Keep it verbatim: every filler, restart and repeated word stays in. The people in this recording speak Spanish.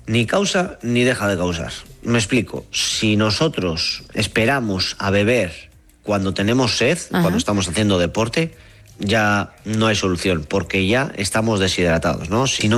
ni causa ni deja de causar. Me explico. Si nosotros esperamos a beber cuando tenemos sed, Ajá. cuando estamos haciendo deporte, ya no hay solución, porque ya estamos deshidratados, ¿no? Si no